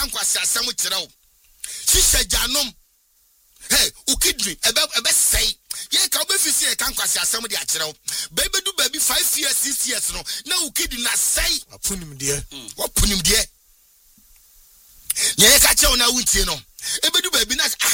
kan kwase asem kyerɛw hihye janom hey ukidri ebe say ye ka obefisi e kan kwase asem de akyerɛw baby do baby 5 years 6 years no na ukidri na say apunim de wapunim de ye ka kyɛw na wuntie no ebedu baby na